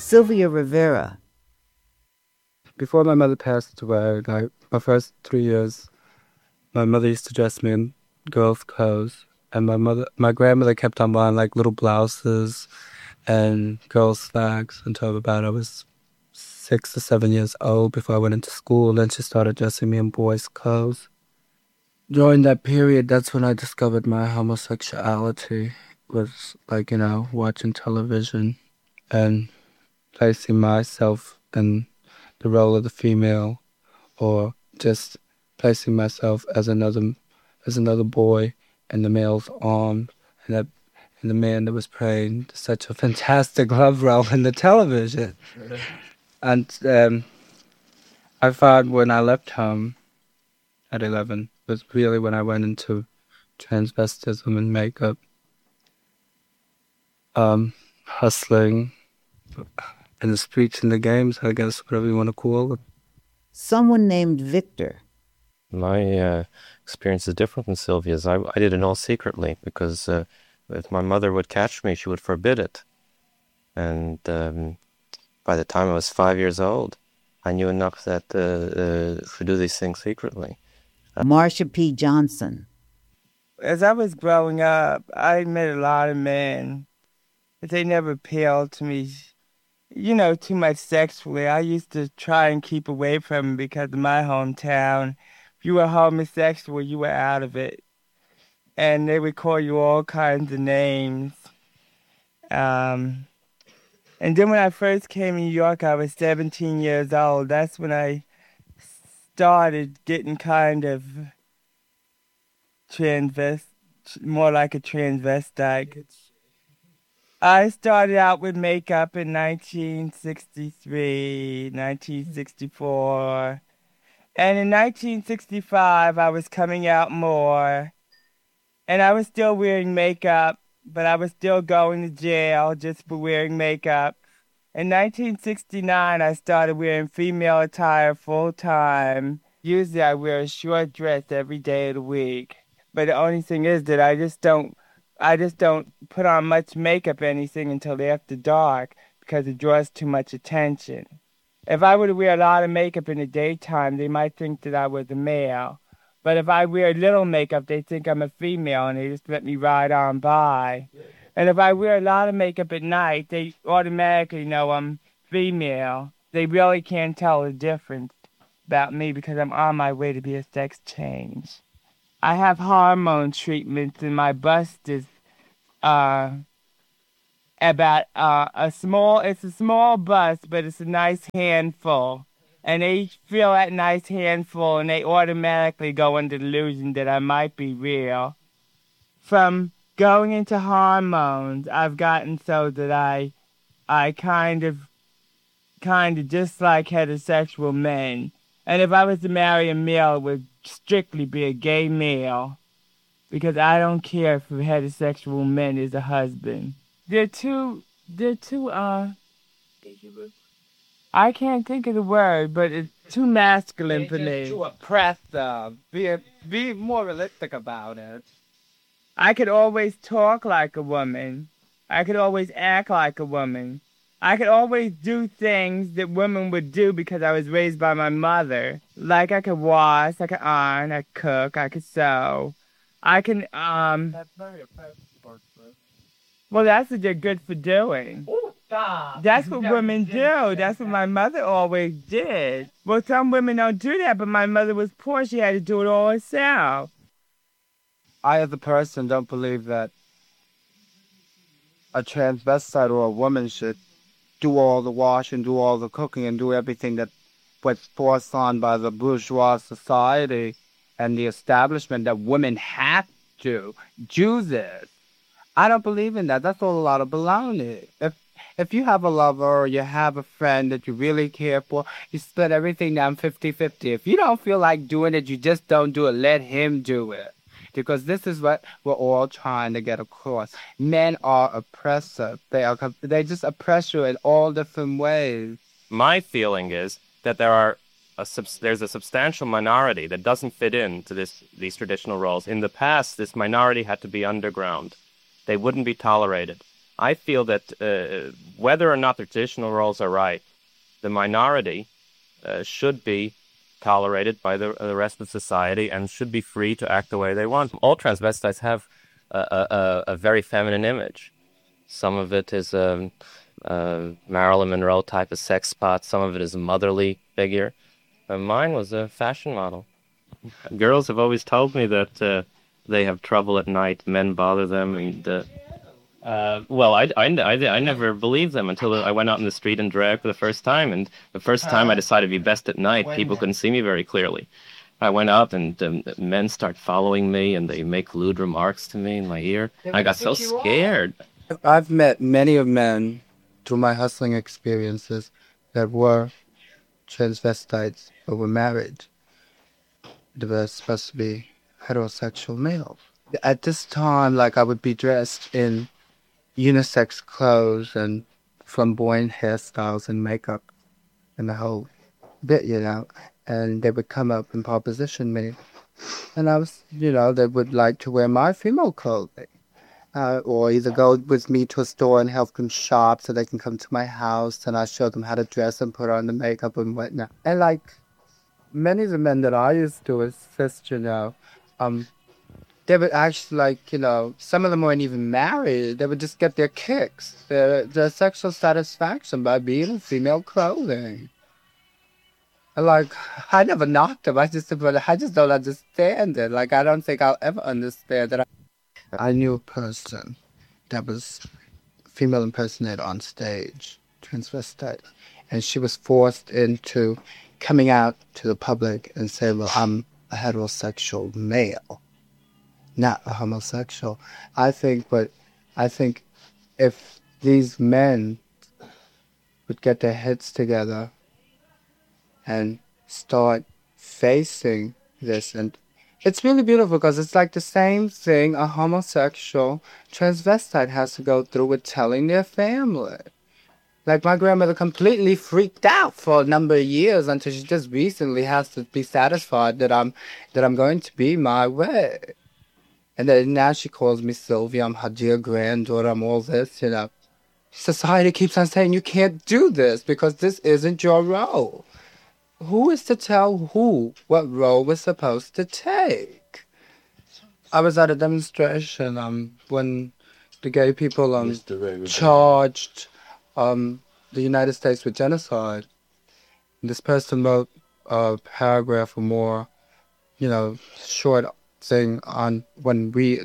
Sylvia Rivera. Before my mother passed away, like my first 3 years, my mother used to dress me in girls' clothes, and my grandmother kept on buying like little blouses and girls' slacks until about I was 6 or 7 years old before I went into school. Then she started dressing me in boys' clothes. During that period, that's when I discovered my homosexuality. Was like, watching television and placing myself in the role of the female, or just placing myself as another boy in the male's arms, and the man that was playing such a fantastic love role in the television. And I found when I left home at 11 was really when I went into transvestism and makeup, hustling in the streets and the games, I guess, whatever you want to call it. Someone named Victor. My experience is different from Sylvia's. I did it all secretly because if my mother would catch me, she would forbid it. And by the time I was 5 years old, I knew enough that to do these things secretly. Marsha P. Johnson. As I was growing up, I met a lot of men, but they never appealed to me, too much sexually. I used to try and keep away from them because in my hometown, if you were homosexual, you were out of it. And they would call you all kinds of names. And then when I first came to New York, I was 17 years old. That's when I started getting kind of more like a transvestite. I started out with makeup in 1963, 1964. And in 1965, I was coming out more. And I was still wearing makeup, but I was still going to jail just for wearing makeup. In 1969, I started wearing female attire full-time. Usually I wear a short dress every day of the week. But the only thing is that I just don't put on much makeup or anything until after dark because it draws too much attention. If I were to wear a lot of makeup in the daytime, they might think that I was a male. But if I wear little makeup, they think I'm a female and they just let me ride on by. And if I wear a lot of makeup at night, they automatically know I'm female. They really can't tell the difference about me because I'm on my way to be a sex change. I have hormone treatments and my bust is it's a small bust, but it's a nice handful. And they feel that nice handful and they automatically go under the illusion that I might be real. From going into hormones, I've gotten so that I kind of dislike heterosexual men. And if I was to marry a male, it would strictly be a gay male. Because I don't care for heterosexual men as a husband. They're too, I can't think of the word, but it's too masculine for me. Too oppressive. Be more realistic about it. I could always talk like a woman. I could always act like a woman. I could always do things that women would do because I was raised by my mother. Like I could wash, I could iron, I could cook, I could sew. I can, That's very oppressive. well, that's what they're good for doing. Oh, stop. That's what women do. That's what my mother always did. Well, some women don't do that, but my mother was poor. She had to do it all herself. I, as a person, don't believe that a transvestite or a woman should do all the washing, do all the cooking, and do everything that was forced on by the bourgeois society and the establishment that women have to do this. I don't believe in that. That's all a lot of baloney. If you have a lover or you have a friend that you really care for, you split everything down 50-50. If you don't feel like doing it, you just don't do it. Let him do it. Because this is what we're all trying to get across. Men are oppressive. They just oppress you in all different ways. My feeling is that there's a substantial minority that doesn't fit into these traditional roles. In the past, this minority had to be underground. They wouldn't be tolerated. I feel that whether or not the traditional roles are right, the minority should be tolerated by the rest of society and should be free to act the way they want. All transvestites have a very feminine image. Some of it is a Marilyn Monroe type of sex spot. Some of it is a motherly figure. Mine was a fashion model. Girls have always told me that they have trouble at night. Men bother them. And, well, I never believed them until I went out in the street in drag for the first time. And the first time I decided to be best at night, people couldn't see me very clearly. I went out and men start following me and they make lewd remarks to me in my ear. I got so scared. I've met many of men through my hustling experiences that were transvestites but were married. They were supposed to be heterosexual males. At this time, like, I would be dressed in unisex clothes and flamboyant hairstyles and makeup and the whole bit, you know. And they would come up and proposition me. And I was, you know, they would like to wear my female clothing. Or either go with me to a store and help them shop so they can come to my house and I show them how to dress and put on the makeup and whatnot. And like many of the men that I used to assist, you know, they would actually, like, you know, some of them weren't even married. They would just get their kicks, their sexual satisfaction by being in female clothing. And like, I never knocked them. I just don't understand it. Like, I don't think I'll ever understand it. I knew a person that was female impersonator on stage, transvestite, and she was forced into coming out to the public and say, well, I'm a heterosexual male, not a homosexual. I think if these men would get their heads together and start facing this, and it's really beautiful because it's like the same thing a homosexual transvestite has to go through with telling their family. Like, my grandmother completely freaked out for a number of years until she just recently has to be satisfied that I'm going to be my way. And then now she calls me Sylvia, I'm her dear granddaughter, I'm all this, you know. Society keeps on saying you can't do this because this isn't your role. Who is to tell who what role we're supposed to take? I was at a demonstration when the gay people charged the United States with genocide. This person wrote a paragraph or more, you know, short thing on when we